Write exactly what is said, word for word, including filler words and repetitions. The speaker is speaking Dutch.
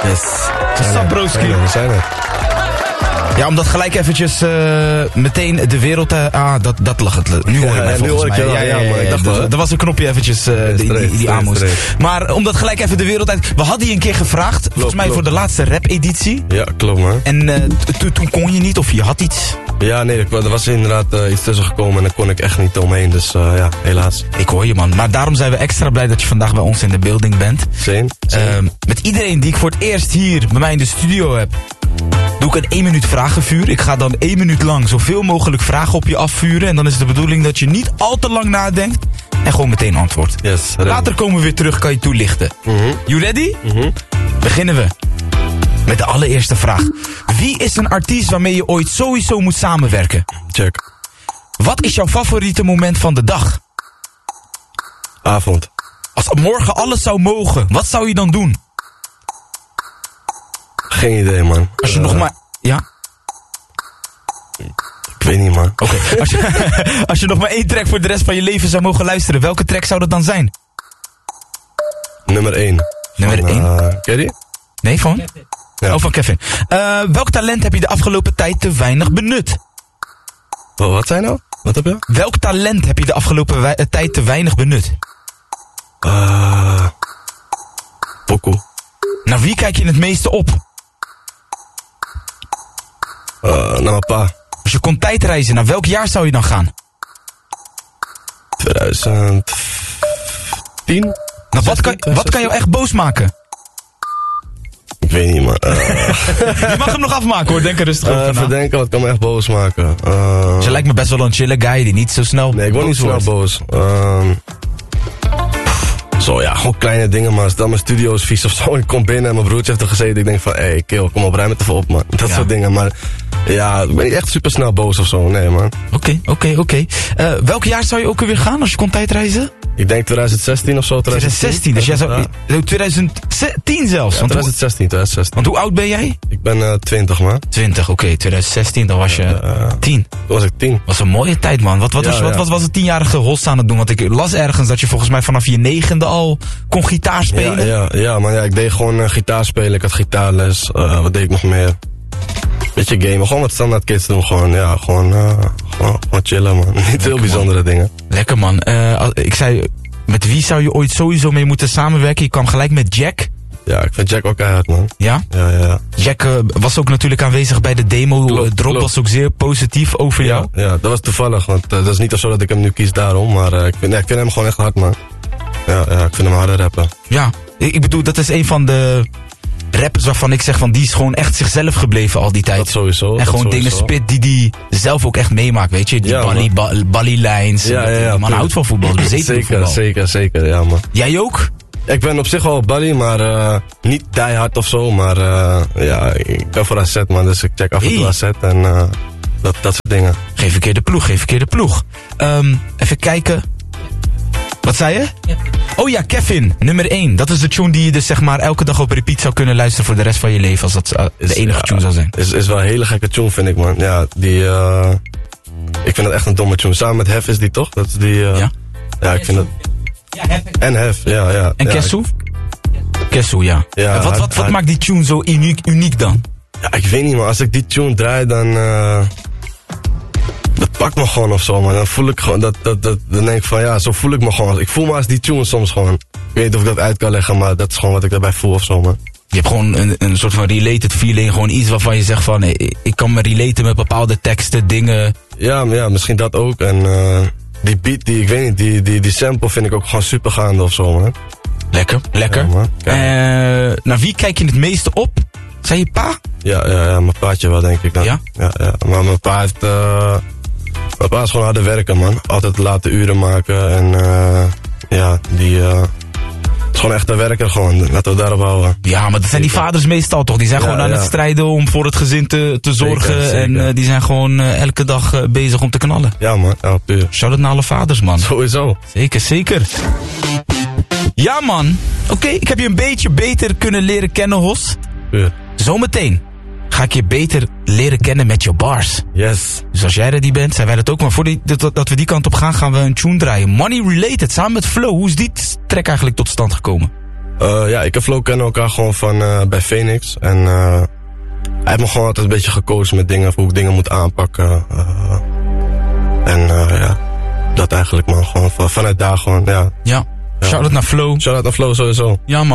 Yes. Sabrowski. We zijn er. Ja, omdat gelijk eventjes uh, meteen de wereld... Uh, ah, dat, dat lag het. Nu hoor je ja, mij volgens mij. Ja, ja, ja, ja, maar ik dacht er, er was een knopje eventjes uh, die, die, die, die aan moest. Maar omdat gelijk even de wereld uit... We hadden je een keer gevraagd, klopt, volgens mij klopt. voor de laatste rap-editie. Ja, klopt man. En uh, toen kon je niet of je had iets... Ja, nee, er was inderdaad uh, iets tussen gekomen en daar kon ik echt niet omheen. Dus uh, ja, helaas. Ik hoor je man. Maar daarom zijn we extra blij dat je vandaag bij ons in de building bent. Same, same. Uh, met iedereen die ik voor het eerst hier bij mij in de studio heb... doe ik een één minuut vragenvuur. Ik ga dan één minuut lang zoveel mogelijk vragen op je afvuren. En dan is het de bedoeling dat je niet al te lang nadenkt. En gewoon meteen antwoordt. Yes, later komen we weer terug, kan je toelichten. Mm-hmm. You ready? Mm-hmm. Beginnen we. Met de allereerste vraag. Wie is een artiest waarmee je ooit sowieso moet samenwerken? Check. Wat is jouw favoriete moment van de dag? Avond. Als morgen alles zou mogen, wat zou je dan doen? Geen idee, man. Als je uh, nog maar... Ja? Ik weet niet, man. Oké. Okay. Als, je, als je nog maar één track voor de rest van je leven zou mogen luisteren, welke track zou dat dan zijn? Nummer één. Nummer van, één? Uh, ken je? Nee, van? Kevin. Ja. Oh, van Kevin. Uh, welk talent heb je de afgelopen tijd te weinig benut? Oh, wat zijn nou? Wat heb je? Welk talent heb je de afgelopen wij- tijd te weinig benut? Uh, Poco. Naar wie kijk je het meeste op? Uh, naar mijn pa. Als je kon tijdreizen, naar welk jaar zou je dan gaan? twintig tien? Nou, wat, kan, wat kan jou echt boos maken? Ik weet niet, man. Uh, je mag hem nog afmaken hoor, denk er rustig over. Uh, even denken, wat kan me echt boos maken? Uh, je lijkt me best wel een chille guy die niet zo snel Nee, ik word niet snel boos. Uh, Zo ja, gewoon kleine dingen, maar stel mijn studio is vies of zo. Ik kom binnen en mijn broertje heeft er gezeten. Ik denk van, hé, hey, kill, kom op, ruim het even op, man. Dat ja. soort dingen, maar ja, ik ben niet echt super snel boos of zo, nee, man. Oké, okay, oké, okay, oké. Okay. Uh, welk jaar zou je ook alweer gaan als je kon tijdreizen? Ik denk twintig zestien of zo. twintig zestien, dus jij zou... twintig tien zelfs. Ja, twintig zestien, twintig zestien. Want hoe oud ben jij? Ik ben uh, twintig, man. twintig, oké. Okay. twintig zestien, dan was je uh, tien. Toen was ik tien. Was een mooie tijd, man. Wat, wat, ja, was, wat, ja. wat was een tienjarige Hoss aan het doen? Want ik las ergens dat je volgens mij vanaf je negende al kon gitaar spelen. Ja, ja, ja man. Ja, ik deed gewoon uh, gitaar spelen. Ik had gitaarles. Uh, wat deed ik nog meer? Beetje gamen. Gewoon wat standaard kids doen. Gewoon, ja, gewoon, uh, gewoon, gewoon chillen, man. Niet Lekker, veel bijzondere man. dingen. Lekker, man. Uh, ik zei... Met wie zou je ooit sowieso mee moeten samenwerken? Je kwam gelijk met Jack. Ja, ik vind Jack ook keihard, man. Ja? Ja, ja. Jack uh, was ook natuurlijk aanwezig bij de demo. Klopt, Drop klopt. was ook zeer positief over ja, jou. Ja, dat was toevallig. Want uh, dat is niet zo dat ik hem nu kies daarom. Maar uh, ik, vind, nee, ik vind hem gewoon echt hard, man. Ja, ja, ik vind hem harder rappen. Ja, ik bedoel, dat is een van de rappers waarvan ik zeg van die is gewoon echt zichzelf gebleven al die tijd. Dat sowieso. En dat gewoon sowieso. dingen spit die die zelf ook echt meemaakt, weet je. Die ja, bally, ba, ballylijns. Ja, ja, ja. Die man houdt van voetbal, bezeten zeker, voetbal. Zeker, zeker, ja, man. Jij ook? Ik ben op zich wel bally, maar uh, niet die hard of zo. Maar uh, ja, ik ben voor A Z, man. Dus ik check af en toe A Z en uh, dat, dat soort dingen. Geen verkeerde ploeg, geen verkeerde ploeg. Um, even kijken. Wat zei je? Kevin. Oh ja, Kevin, nummer één. Dat is de tune die je dus zeg maar elke dag op repeat zou kunnen luisteren voor de rest van je leven. Als dat uh, de is, enige ja, tune zou zijn. Is, is wel een hele gekke tune, vind ik, man. Ja, die... Uh, ik vind dat echt een domme tune. Samen met Hef is die toch? Dat is die... Uh, ja? Ja, ik vind dat... Ja, Hef. En Hef, ja, ja. En ja, Kesso? Kesso, ja. ja wat wat, wat, wat maakt die tune zo uniek, uniek dan? Ja, ik weet niet, man. Als ik die tune draai, dan... Uh, dat pakt me gewoon of zo, man. Dan voel ik gewoon, dat, dat, dat, dan denk ik van, ja, zo voel ik me gewoon. Ik voel me als die tune soms gewoon. Ik weet niet of ik dat uit kan leggen, maar dat is gewoon wat ik daarbij voel of zo, man. Je hebt gewoon een, een soort van related feeling, gewoon iets waarvan je zegt van, ik, ik kan me relaten met bepaalde teksten, dingen. Ja, ja, misschien dat ook. En uh, die beat, die, ik weet niet, die, die, die sample vind ik ook gewoon super gaande of zo, man. Lekker, lekker. Ja, uh, naar wie kijk je het meeste op? Zijn je pa? Ja, ja, ja, mijn paatje wel, denk ik dan. Ja? Ja, ja. Maar mijn pa heeft... Uh, mijn pa is gewoon harde werken, man. Altijd late uren maken en uh, ja, die... Uh, is gewoon echt een werker gewoon, laten we daarop houden. Ja, maar dat zijn die vaders meestal toch? Die zijn ja, gewoon aan ja. het strijden om voor het gezin te, te zorgen. Zeker, zeker. En uh, die zijn gewoon uh, elke dag uh, bezig om te knallen. Ja man, ja puur. Shout-out naar alle vaders, man. Sowieso. Zeker, zeker. Ja man, oké, okay, ik heb je een beetje beter kunnen leren kennen, Hoss. Puur. Zometeen ga ik je beter leren kennen met je bars. Yes. Dus als jij ready bent, zijn wij dat ook. Maar voordat dat, dat we die kant op gaan, gaan we een tune draaien. Money Related, samen met Flow. Hoe is die track eigenlijk tot stand gekomen? Uh, ja, ik en Flo kennen elkaar gewoon van uh, bij Phoenix. En uh, hij heeft me gewoon altijd een beetje gecoacht met dingen, hoe ik dingen moet aanpakken. Uh, en uh, ja, dat eigenlijk man, gewoon van, vanuit daar gewoon, ja. Ja, shout-out naar Flo. Shout-out naar Flo sowieso. Ja man.